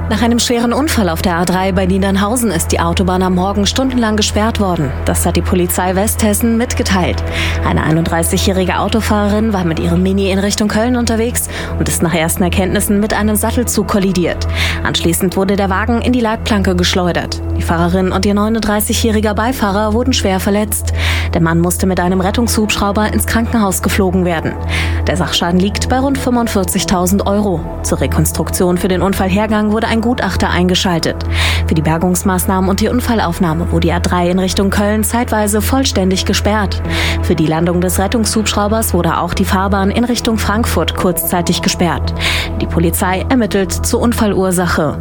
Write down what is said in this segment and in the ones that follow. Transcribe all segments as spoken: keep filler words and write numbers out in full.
Nach einem schweren Unfall auf der A drei bei Niedernhausen ist die Autobahn am Morgen stundenlang gesperrt worden. Das hat die Polizei Westhessen mitgeteilt. Eine einunddreißigjährige Autofahrerin war mit ihrem Mini in Richtung Köln unterwegs und ist nach ersten Erkenntnissen mit einem Sattelzug kollidiert. Anschließend wurde der Wagen in die Leitplanke geschleudert. Die Fahrerin und ihr neununddreißigjähriger Beifahrer wurden schwer verletzt. Der Mann musste mit einem Rettungshubschrauber ins Krankenhaus geflogen werden. Der Sachschaden liegt bei rund fünfundvierzigtausend Euro. Zur Rekonstruktion für den Unfallhergang wurde ein Gutachter eingeschaltet. Für die Bergungsmaßnahmen und die Unfallaufnahme wurde die A drei in Richtung Köln zeitweise vollständig gesperrt. Für die Landung des Rettungshubschraubers wurde auch die Fahrbahn in Richtung Frankfurt kurzzeitig gesperrt. Die Polizei ermittelt zur Unfallursache.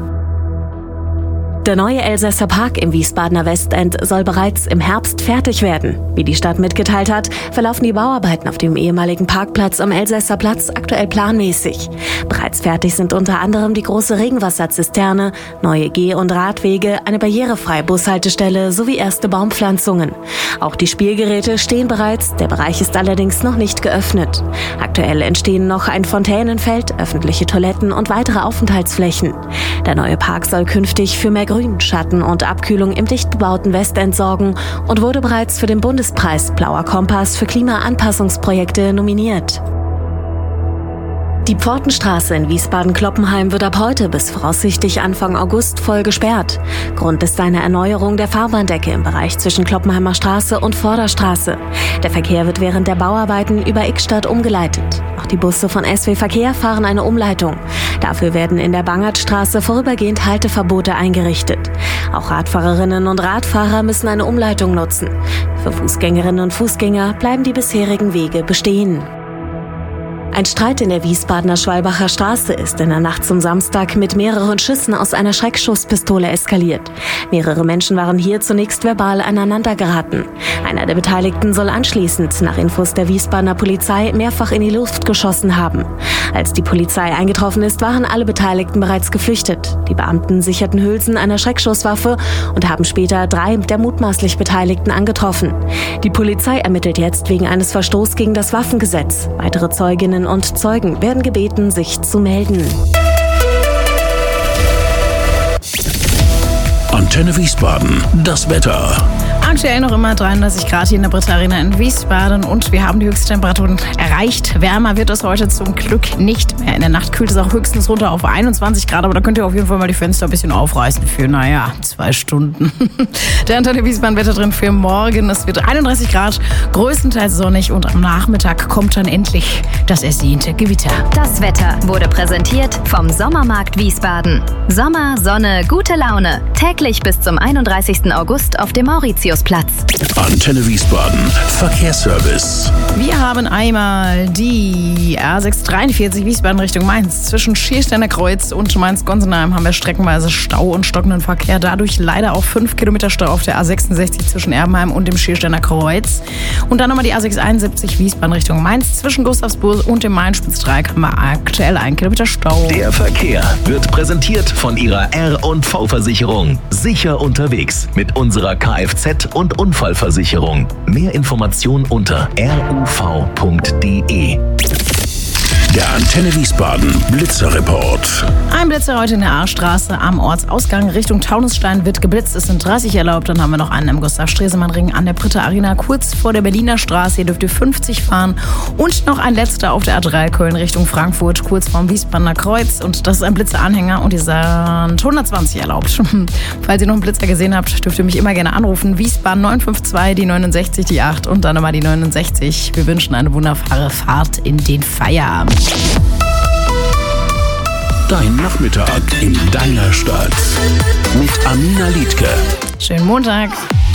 Der neue Elsässer Park im Wiesbadener Westend soll bereits im Herbst fertig werden. Wie die Stadt mitgeteilt hat, verlaufen die Bauarbeiten auf dem ehemaligen Parkplatz am Elsässer Platz aktuell planmäßig. Bereits fertig sind unter anderem die große Regenwasserzisterne, neue Geh- und Radwege, eine barrierefreie Bushaltestelle sowie erste Baumpflanzungen. Auch die Spielgeräte stehen bereits, der Bereich ist allerdings noch nicht geöffnet. Aktuell entstehen noch ein Fontänenfeld, öffentliche Toiletten und weitere Aufenthaltsflächen. Der neue Park soll künftig für mehr Grün, Schatten und Abkühlung im dicht bebauten Westend sorgen und wurde bereits für den Bundespreis Blauer Kompass für Klimaanpassungsprojekte nominiert. Die Pfortenstraße in Wiesbaden-Kloppenheim wird ab heute bis voraussichtlich Anfang August voll gesperrt. Grund ist eine Erneuerung der Fahrbahndecke im Bereich zwischen Kloppenheimer Straße und Vorderstraße. Der Verkehr wird während der Bauarbeiten über Ickstadt umgeleitet. Auch die Busse von S W Verkehr fahren eine Umleitung. Dafür werden in der Bangertstraße vorübergehend Halteverbote eingerichtet. Auch Radfahrerinnen und Radfahrer müssen eine Umleitung nutzen. Für Fußgängerinnen und Fußgänger bleiben die bisherigen Wege bestehen. Ein Streit in der Wiesbadener Schwalbacher Straße ist in der Nacht zum Samstag mit mehreren Schüssen aus einer Schreckschusspistole eskaliert. Mehrere Menschen waren hier zunächst verbal aneinander geraten. Einer der Beteiligten soll anschließend, nach Infos der Wiesbadener Polizei, mehrfach in die Luft geschossen haben. Als die Polizei eingetroffen ist, waren alle Beteiligten bereits geflüchtet. Die Beamten sicherten Hülsen einer Schreckschusswaffe und haben später drei der mutmaßlich Beteiligten angetroffen. Die Polizei ermittelt jetzt wegen eines Verstoßes gegen das Waffengesetz. Weitere Zeuginnen und Zeugen werden gebeten, sich zu melden. Antenne Wiesbaden, das Wetter. Aktuell noch immer dreiunddreißig Grad hier in der Britta Arena in Wiesbaden und wir haben die Höchsttemperaturen erreicht. Wärmer wird es heute zum Glück nicht mehr. In der Nacht kühlt es auch höchstens runter auf einundzwanzig Grad, aber da könnt ihr auf jeden Fall mal die Fenster ein bisschen aufreißen für, naja, zwei Stunden. Der Antenne Wiesbaden Wetter drin für morgen. Es wird einunddreißig Grad, größtenteils sonnig und am Nachmittag kommt dann endlich das ersehnte Gewitter. Das Wetter wurde präsentiert vom Sommermarkt Wiesbaden. Sommer, Sonne, gute Laune. Täglich bis zum einunddreißigsten August auf dem Mauritiusplatz. Antenne Wiesbaden, Verkehrsservice. Wir haben einmal die A sechs dreiundvierzig Wiesbaden Richtung Mainz. Zwischen Schiersteiner Kreuz und Mainz-Gonsenheim haben wir streckenweise Stau und stockenden Verkehr. Dadurch leider auch fünf Kilometer Stau auf der A sechsundsechzig zwischen Erbenheim und dem Schiersteiner Kreuz. Und dann nochmal die A sechs einundsiebzig Wiesbaden Richtung Mainz. Zwischen Gustavsburg und dem Main-Spitz-Dreieck haben wir aktuell einen Kilometer Stau. Der Verkehr wird präsentiert von Ihrer R und V-Versicherung. Sicher unterwegs mit unserer Kfz- und Unfallversicherung. Mehr Informationen unter r u v punkt d e. Der Antenne Wiesbaden Blitzerreport. Ein Blitzer heute in der A-Straße am Ortsausgang Richtung Taunusstein wird geblitzt. Es sind dreißig erlaubt. Dann haben wir noch einen im Gustav-Stresemann-Ring an der Britta Arena kurz vor der Berliner Straße. Hier dürft ihr fünfzig fahren. Und noch ein letzter auf der A drei Köln Richtung Frankfurt kurz vorm Wiesbadener Kreuz. Und das ist ein Blitzeranhänger und die sind hundertzwanzig erlaubt. Falls ihr noch einen Blitzer gesehen habt, dürft ihr mich immer gerne anrufen. Wiesbaden neun fünf zwei, die neunundsechzig, die acht und dann nochmal die neunundsechzig. Wir wünschen eine wunderbare Fahrt in den Feierabend. Dein Nachmittag in deiner Stadt. Mit Amina Liedke. Schönen Montag.